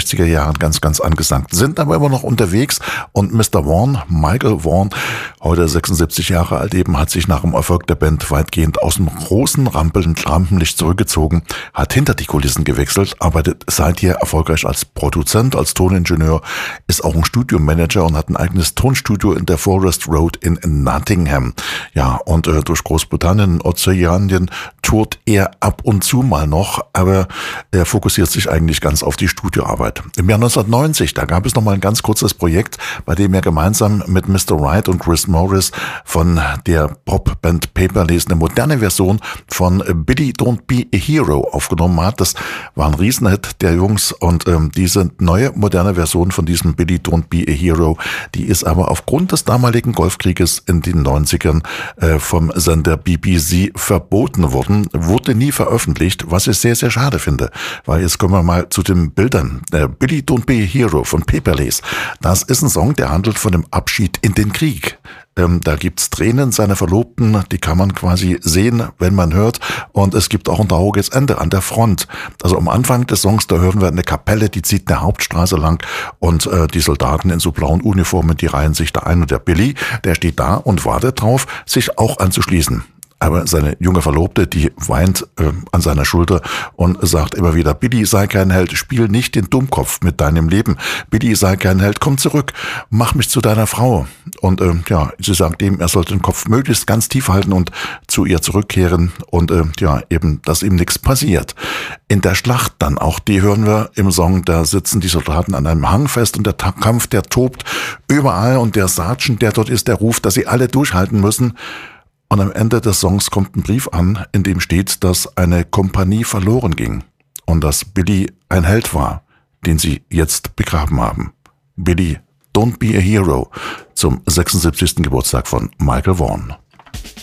60er Jahren ganz angesagt, sind aber immer noch unterwegs und Mr. Vaughan, Michael Vaughan, heute 76 Jahre alt eben, hat sich nach dem Erfolg der Band weitgehend aus dem großen Rampenlicht zurückgezogen, hat hinter die Kulissen gewechselt, arbeitet seither erfolgreich als Produzent, als Toningenieur, ist auch ein Studiomanager und hat ein eigenes Tonstudio in der Forest Road in Nottingham. Ja, und durch Großbritannien, Ozeanien tourt er ab und zu mal noch, aber er fokussiert sich eigentlich ganz auf die Studioarbeit. Im Jahr 1990, da gab es noch mal ein ganz kurzes Projekt, bei dem er gemeinsam mit Mr. Wright und Chris Morris von der Popband Paperlace eine moderne Version von Billy Don't Be a Hero aufgenommen hat. Das war ein Riesenhit der Jungs und diese neue moderne Version von diesem Billy Don't Be a Hero, die ist aber aufgrund des damaligen Golfkrieges in den 90ern vom Sender BBC verboten worden, wurde nie veröffentlicht, was ich sehr, sehr schade finde, weil jetzt kommen wir mal zu den Bildern. Billy Don't Be a Hero von Paperlace, das ist ein Song, der handelt von dem Abschied in den Krieg. Da gibt's Tränen seiner Verlobten, die kann man quasi sehen, wenn man hört. Und es gibt auch ein trauriges Ende an der Front. Also am Anfang des Songs, da hören wir eine Kapelle, die zieht eine Hauptstraße lang und die Soldaten in so blauen Uniformen, die reihen sich da ein. Und der Billy, der steht da und wartet drauf, sich auch anzuschließen. Aber seine junge Verlobte, die weint an seiner Schulter und sagt immer wieder, Billy, sei kein Held, spiel nicht den Dummkopf mit deinem Leben. Billy, sei kein Held, komm zurück, mach mich zu deiner Frau. Und sie sagt ihm, er soll den Kopf möglichst ganz tief halten und zu ihr zurückkehren und eben, dass ihm nichts passiert. In der Schlacht dann, auch die hören wir im Song, da sitzen die Soldaten an einem Hang fest und der Kampf, der tobt überall und der Sergeant, der dort ist, der ruft, dass sie alle durchhalten müssen. Und am Ende des Songs kommt ein Brief an, in dem steht, dass eine Kompanie verloren ging und dass Billy ein Held war, den sie jetzt begraben haben. Billy, Don't Be a Hero zum 76. Geburtstag von Michael Vaughan.